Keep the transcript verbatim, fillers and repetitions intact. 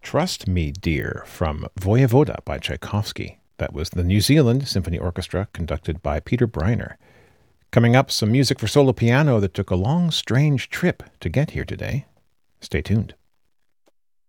Trust Me, Dear from Voyevoda by Tchaikovsky. That was the New Zealand Symphony Orchestra conducted by Peter Breiner. Coming up, some music for solo piano that took a long, strange trip to get here today. Stay tuned.